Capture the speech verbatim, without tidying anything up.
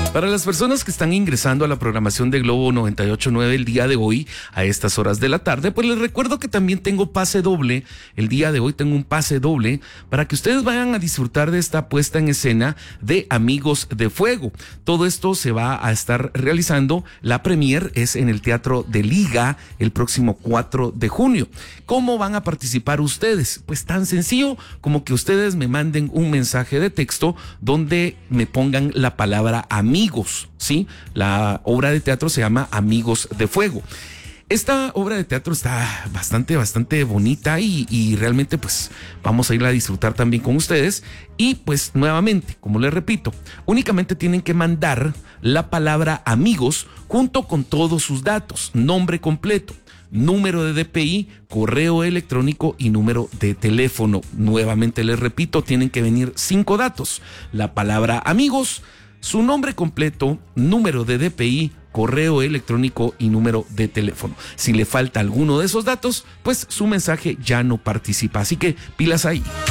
Para las personas que están ingresando a la programación de Globo noventa y ocho punto nueve el día de hoy, a estas horas de la tarde, pues les recuerdo que también tengo pase doble. El día de hoy tengo un pase doble para que ustedes vayan a disfrutar de esta puesta en escena de Amigos de Fuego. Todo esto se va a estar realizando. La premier es en el Teatro de Liga el próximo cuatro de junio. ¿Cómo van a participar ustedes? Pues tan sencillo como que ustedes me manden un mensaje de texto donde me pongan la palabra amigos, ¿sí? La obra de teatro se llama Amigos de Fuego. Esta obra de teatro está bastante, bastante bonita y, y realmente pues vamos a irla a disfrutar también con ustedes. Y pues nuevamente, como les repito, únicamente tienen que mandar la palabra amigos junto con todos sus datos, nombre completo, número de D P I, correo electrónico y número de teléfono. Nuevamente les repito, tienen que venir cinco datos: la palabra amigos, su nombre completo, número de D P I, correo electrónico y número de teléfono. Si le falta alguno de esos datos, pues su mensaje ya no participa. Así que pilas ahí.